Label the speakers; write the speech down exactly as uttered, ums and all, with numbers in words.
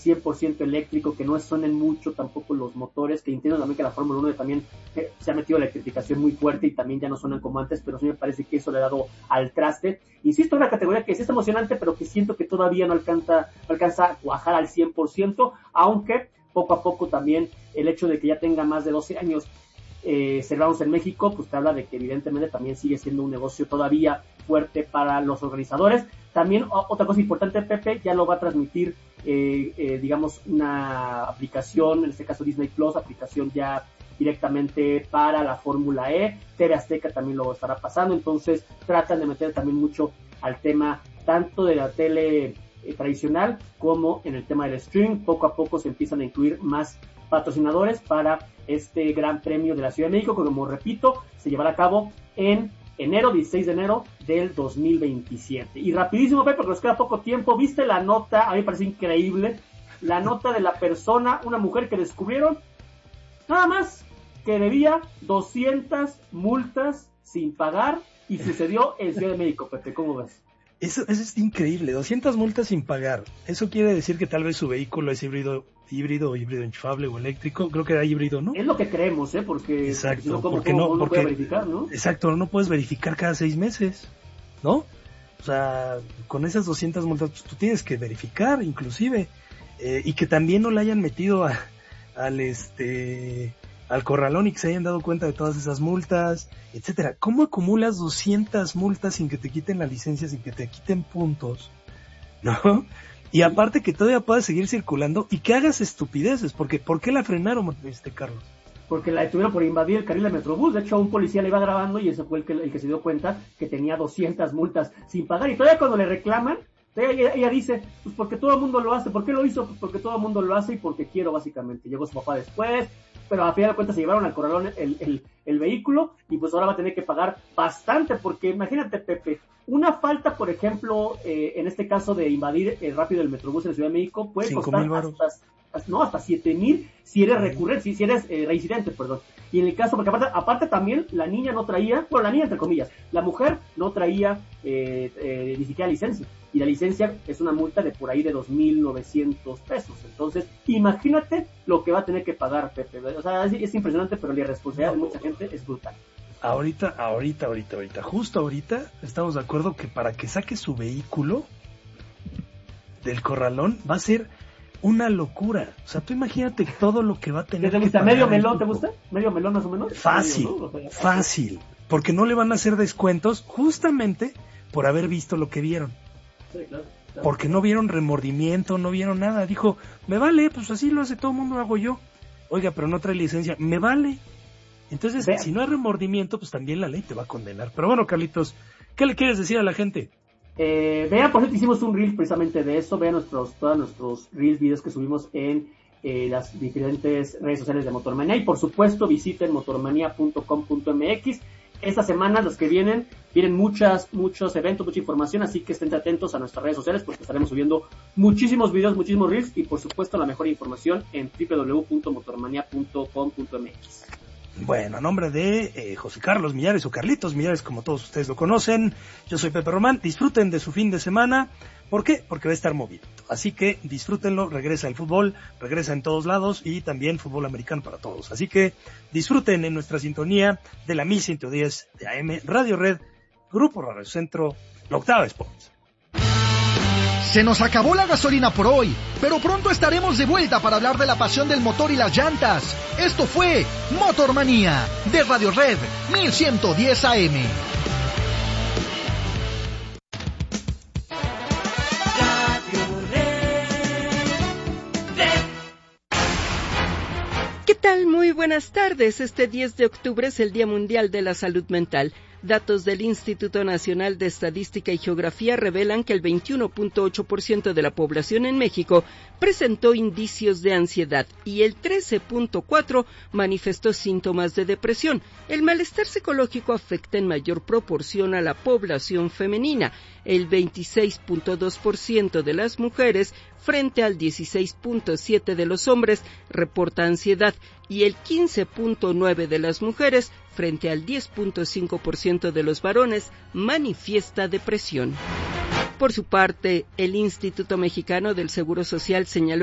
Speaker 1: cien por ciento eléctrico, que no suenen mucho tampoco los motores, que entiendo también que la Fórmula uno también eh, se ha metido electrificación muy fuerte y también ya no suenan como antes, pero sí me parece que eso le ha dado al traste. Insisto, una categoría que sí está emocionante, pero que siento que todavía no alcanza, no alcanza a cuajar al cien por ciento, aunque poco a poco también el hecho de que ya tenga más de doce años eh, cerrados en México, pues te habla de que evidentemente también sigue siendo un negocio todavía fuerte para los organizadores. También o, otra cosa importante, Pepe, ya lo va a transmitir, eh, eh, digamos, una aplicación, en este caso Disney Plus, aplicación ya directamente para la Fórmula E. T V Azteca también lo estará pasando, entonces tratan de meter también mucho al tema tanto de la tele eh, tradicional como en el tema del streaming. Poco a poco se empiezan a incluir más patrocinadores para este Gran Premio de la Ciudad de México, que como repito, se llevará a cabo en enero, dieciséis de enero del dos mil veintisiete. Y rapidísimo, Pepe, porque nos queda poco tiempo, ¿viste la nota? A mí me parece increíble, la nota de la persona, una mujer que descubrieron, nada más, que debía doscientas multas sin pagar, y sucedió en Ciudad de México, Pepe, ¿cómo ves?
Speaker 2: Eso, eso es increíble, doscientas multas sin pagar. Eso quiere decir que tal vez su vehículo es híbrido, híbrido, híbrido enchufable o eléctrico. Creo que era híbrido, ¿no?
Speaker 1: Es lo que creemos, ¿eh? Porque
Speaker 2: exacto,
Speaker 1: si no, ¿cómo,
Speaker 2: porque
Speaker 1: cómo,
Speaker 2: no,
Speaker 1: cómo
Speaker 2: porque,
Speaker 1: puede verificar, ¿no?
Speaker 2: Exacto, no puedes verificar cada seis meses, ¿no? O sea, con esas doscientas multas, pues tú tienes que verificar, inclusive, eh, y que también no le hayan metido a, al este... al corralón y que se hayan dado cuenta de todas esas multas, etcétera. ¿Cómo acumulas doscientas multas sin que te quiten la licencia, sin que te quiten puntos? ¿No? Y aparte que todavía puedas seguir circulando y que hagas estupideces, porque ¿por qué la frenaron, este Carlos?
Speaker 1: Porque la detuvieron por invadir el carril de Metrobús. De hecho, un policía le iba grabando y ese fue el que, el que se dio cuenta que tenía doscientas multas sin pagar. Y todavía cuando le reclaman, ella, ella dice, pues porque todo el mundo lo hace. ¿Por qué lo hizo? Pues porque todo el mundo lo hace y porque quiero, básicamente. Llegó su papá después, pero a final de cuentas se llevaron al corralón el, el, el vehículo y pues ahora va a tener que pagar bastante, porque imagínate, Pepe, una falta, por ejemplo, eh, en este caso de invadir el rápido del Metrobús en la Ciudad de México, puede costar hasta, hasta, no, hasta siete mil si eres recurrente, si, si eres eh, reincidente, perdón. Y en el caso, porque aparte, aparte también la niña no traía, bueno, la niña entre comillas, la mujer no traía eh, eh, ni siquiera licencia. Y la licencia es una multa de por ahí de dos mil novecientos pesos. Entonces, imagínate lo que va a tener que pagar, Pepe. O sea, es, es impresionante, pero la irresponsabilidad de mucha gente es brutal.
Speaker 2: Ahorita, ahorita, ahorita, ahorita, justo ahorita, estamos de acuerdo que para que saque su vehículo del corralón va a ser una locura. O sea, tú imagínate todo lo que va a tener.
Speaker 1: ¿Te gusta? ¿Medio melón te gusta? ¿Medio melón más o menos?
Speaker 2: Fácil,
Speaker 1: medio, ¿no? O sea,
Speaker 2: fácil. Porque no le van a hacer descuentos justamente por haber visto lo que vieron.
Speaker 1: Sí, claro, claro.
Speaker 2: Porque no vieron remordimiento, no vieron nada. Dijo, me vale, pues así lo hace todo el mundo, lo hago yo. Oiga, pero no trae licencia, me vale. Entonces, Vea. si no hay remordimiento, pues también la ley te va a condenar. Pero bueno, Carlitos, ¿qué le quieres decir a la gente?
Speaker 1: Eh, vean, por cierto, hicimos un reel precisamente de eso. Vean nuestros, todos nuestros reels, videos que subimos en eh, las diferentes redes sociales de Motormanía. Y por supuesto, visiten motormanía punto com punto m x. Esta semana, los que vienen, vienen muchas, muchos eventos, mucha información, así que estén atentos a nuestras redes sociales porque estaremos subiendo muchísimos videos, muchísimos reels y por supuesto la mejor información en doble u doble u doble u punto motormanía punto com punto m x.
Speaker 2: Bueno, a nombre de eh, José Carlos Millares o Carlitos Millares, como todos ustedes lo conocen, yo soy Pepe Román. Disfruten de su fin de semana. ¿Por qué? Porque va a estar movido. Así que disfrútenlo, regresa el fútbol, regresa en todos lados y también fútbol americano para todos. Así que disfruten en nuestra sintonía de la mil ciento diez de A M, Radio Red, Grupo Radio Centro, la Octava Sports.
Speaker 3: Se nos acabó la gasolina por hoy, pero pronto estaremos de vuelta para hablar de la pasión del motor y las llantas. Esto fue Motormanía, de Radio Red, mil ciento diez A M.
Speaker 4: ¿Qué tal? Muy buenas tardes. Este diez de octubre es el Día Mundial de la Salud Mental. Datos del Instituto Nacional de Estadística y Geografía revelan que el veintiuno punto ocho por ciento de la población en México presentó indicios de ansiedad y el trece punto cuatro por ciento manifestó síntomas de depresión. El malestar psicológico afecta en mayor proporción a la población femenina. El veintiséis punto dos por ciento de las mujeres frente al dieciséis punto siete por ciento de los hombres reporta ansiedad y el quince punto nueve por ciento de las mujeres frente al diez punto cinco por ciento de los varones manifiesta depresión. Por su parte, el Instituto Mexicano del Seguro Social señaló